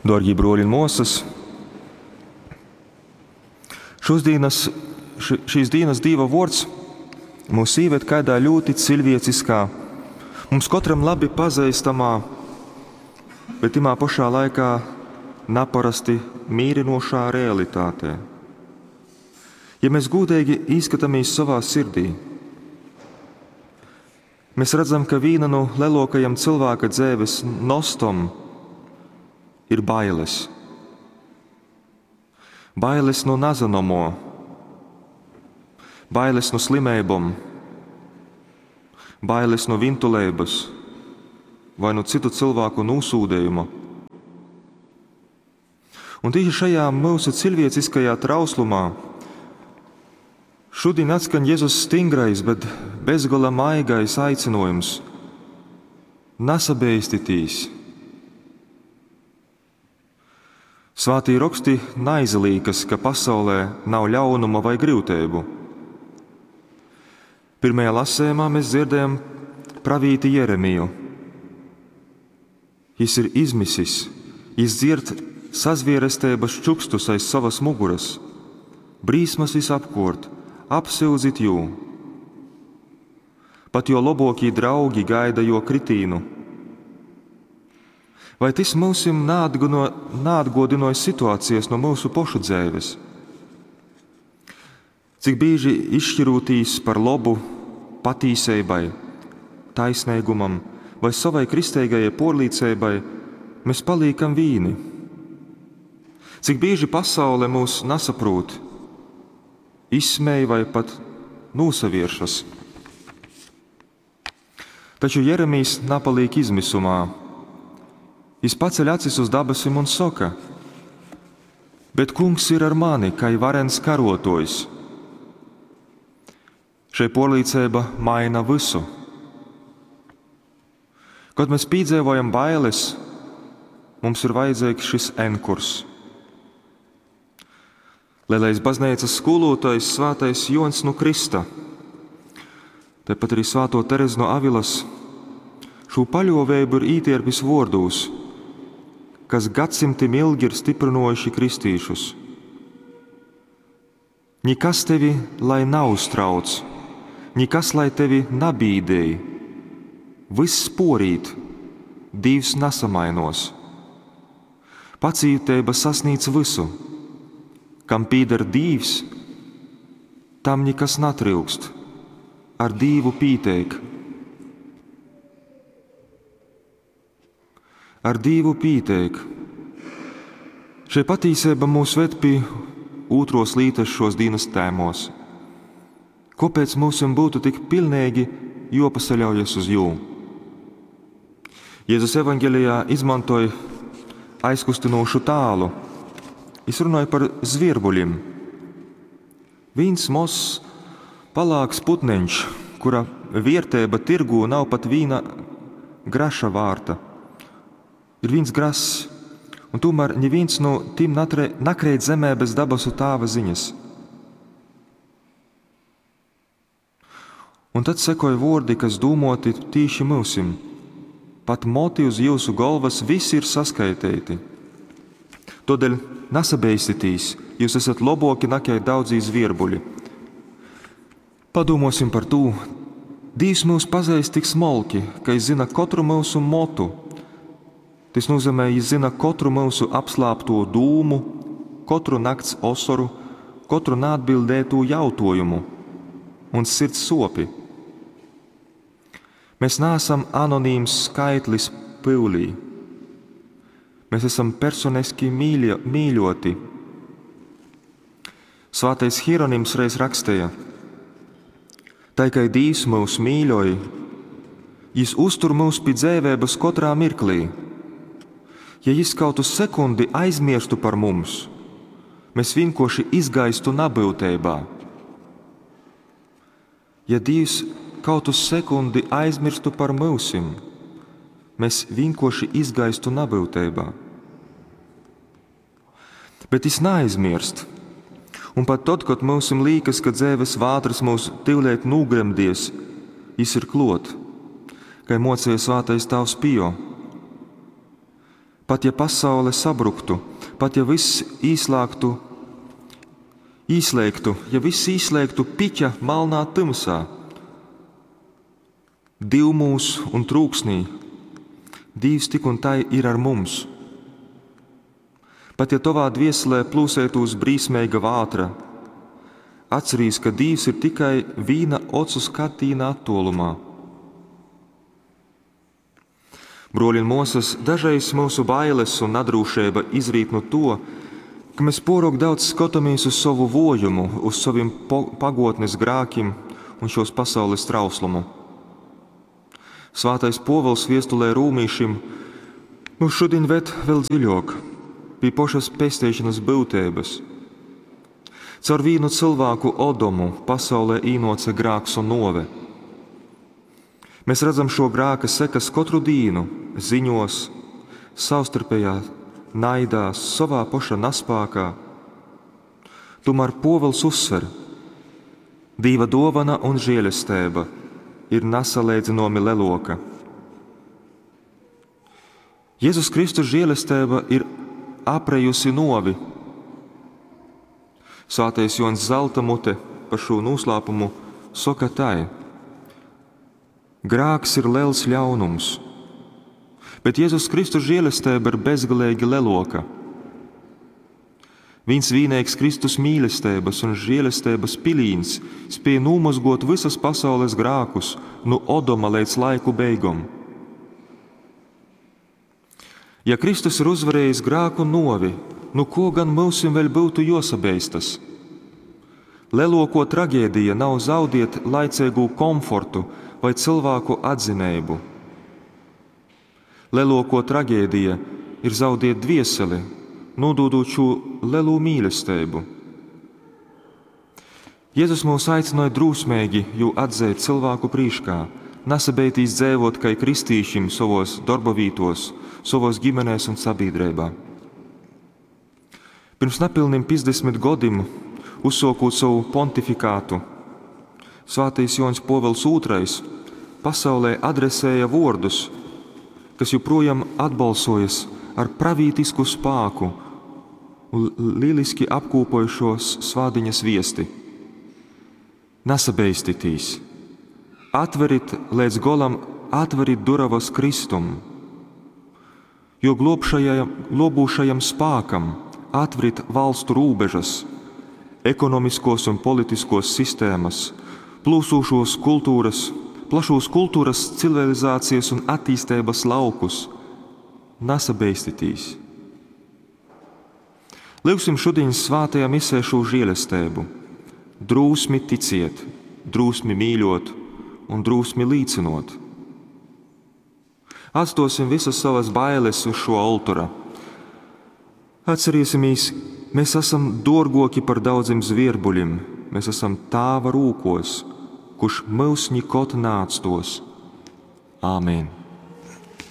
Dārgie broļi un mūsas, šīs dienas Dieva vārds mūs ieved kādā ļoti cilvēciskā, mums katram labi pazīstamā, bet timā pašā laikā neparasti mīrinošā realitātē. Ja mēs gudīgi izskatāmies savā sirdī, mēs redzam, ka viena no lielākajām cilvēka dzīves nostom ir bailes. Bailes no nezināmo, bailes no slimībām, bailes no vintulības vai no citu cilvēku nosūdējuma. Un tieši šajā mūsu cilvēciskajā trauslumā šodien atskan Jēzus stingrais, bet bezgala maigais aicinājums nesabeistitīs. Svētī raksti neizlīkas, ka pasaulē nav ļaunuma vai grūtību. Pirmajā lasējumā mēs dzirdējam pravīti Jeremiju. Viņš ir izmisis, viņš dzird sazvierestības čukstus aiz savas muguras, brīsmas visapkārt, apsildzit jū. Pat jo labākie draugi gaida jo kritīnu. Vai tas mums neatgādināja situācijas no mūsu pašu dzīves? Cik bieži izšķirūtīs par labu patīsībai, taisnīgumam vai savai kristīgajai pārliecībai, mēs paliekam vīni? Cik bieži pasaule mūs nesaprot, izsmēja vai pat nosavieršas? Taču Jeremijs nepaliek izmisumā. Viņš paceļ acis uz debesīm un saka: bet kungs ir ar mani, kā varens karotojs. Šī pārliecība maina visu. Kad mēs piedzīvojam bailes, mums ir vajadzīgs šis enkurs. Lielais baznīcas skolotājs svētais Jons no Krista, tāpat arī svēto Terezi no Avilas, šo paļāvību ir ietērpis vārdos, kas gadsimtiem ilgi ir stiprinojuši kristīšus. Nekas tevi lai neuztrauc, nekas lai tevi nebīdēj, viss porīt, Dievs nesamainos. Pacietība sasniedz visu, kam pīdar Dievs, tam nekas netrūkst, ar Dievu pīteik. Ar Dievu pīteik. Šī patīsība mūs ved pie otros lītes šos dienas tēmos. Kāpēc mums būtu tik pilnīgi jāpasaļaujas uz jū? Jēzus evangelijā izmantoja aizkustinošu tālu. Viņš runāja par zvierbuļiem. Viens mazs palāks putneņš, kura vērtība tirgū nav pat viena graša vārta. Ir viens grass, un tomēr neviens no tiem nakrīt zemē bez dabasu tāva ziņas. Un tad sekoja vārdi, kas domāti tieši mūsim. Pat moti uz jūsu galvas visi ir saskaitīti. Todēļ nesabeistitīs, jūs esat labāki nekā daudzi zvierbuļi. Padomāsim par to. Dievs mūs pazīst tik smalki, ka viņš zina katru mūsu motu. Tas nozīmē, viņš zina katru mūsu apslāpto dūmu, katru nakts osoru, katru neatbildēto jautājumu un sirds sopi. Mēs neesam anonīms skaitlis pūlī. Mēs esam personiski mīļoti. Svētais Hieronims reiz rakstīja: tā kā Dievs mūs mīļoja, viņš uztur mūs pie dzīvības katrā mirklī. Ja viņš kaut uz sekundi aizmirstu par mums, mēs vienkārši izgaistu nabūtībā. Ja Dievs kaut uz sekundi aizmirstu par mūsim, mēs vienkārši izgaistu nabūtībā. Bet viņš neaizmirst. Un pat tad, kad mums liekas, ka dzīves vātras mūs tīvliet nūgremdies, viņš ir klāt, kā mocīja svētais tēvs Pio. Pat ja pasaule sabruktu, pat ja viss īslēgtu, ja viss īslēgtu piķa malnā tumsā, divmūs un trūksnī, Dievs tik un tai ir ar mums. Pat ja tavā dvieselē plūsētos brīsmeiga vātra, atcerīs, ka Dievs ir tikai vīna ocu skatīna attolumā. Broļi un mūsas, dažreiz mūsu bailes un nadrūšība izrīt no to, ka mēs porok daudz skatāmies uz savu vojumu, uz saviem pagotnes grākiem un šos pasaules trauslumu. Svātais Povels viestulē rūmīšim mūs šodien ved vēl dziļāk pie pošas pestēšanas būtības. Caur vīnu cilvēku Odomu pasaulē īnoca grāks un nove. Mēs redzam šo grāka sekas katru dienu, ziņos, savstarpējā naidā, savā poša naspākā. Tomēr Povels uzsver, Dieva dovana un žēlestība ir nesalīdzināmi leloka. Jēzus Kristus žēlestība ir aprejusi novi. Svētais Jons zelta mute par šo noslēpumu saka tai: grāks ir liels ļaunums, bet Jēzus Kristus žēlestība ir bezgalīgi leloka. Viņš vienīgs Kristus mīlestības un žēlestības pilīns spēja nomazgot visas pasaules grākus no Odoma līdz laiku beigām. Ja Kristus ir uzvarējis grāku novi, nu ko gan mums vēl būtu jāsabeistas? Lielāko traģēdija nav zaudēt laicīgu komfortu vai cilvēku atzinību. Lielāko traģēdija ir zaudēt dvieseli, nododot šo lielo mīlestību. Jēzus mūs aicināja drūsmīgi jū atzēt cilvēku prīškā, nesabeitīs dzīvot kā kristīšiem savos darbavītos, savos ģimenēs un sabiedrībā. Pirms nepilniem 50 gadiem, uzsākot savu pontifikātu, Svētais Jons Povels II pasaulē adresēja vārdus, kas joprojām atbalsojas ar pravītisku spēku un lieliski apkūpojušos svādiņas viesti. Nesabeistitīs, atverit līdz golam, atverit duravas Kristum, jo globūšajam spēkam atverit valstu rūbežas, ekonomiskos un politiskos sistēmas, plūsūšos kultūras, plašos kultūras, civilizācijas un attīstības laukus. Nesabeistitīs. Lūgsim šodien svātajā misē šo žēlestību. Drūsmi ticiet, drūsmi mīļot un drūsmi līdzinot. Atstosim visas savas bailes uz šo altura. Atcerēsimies, mēs esam dārgāki par daudziem zvierbuļiem. Mēs esam Tāva rūkos, kurš mūs nekad neatstos. Āmen.